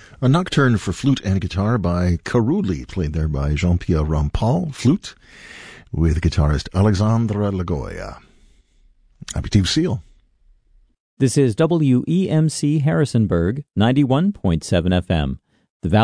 A nocturne for flute and guitar by Carouli, played there by Jean-Pierre Rampal, flute, with guitarist Alexandre Lagoya. Aperitif Seal. This is WEMC Harrisonburg, 91.7 FM.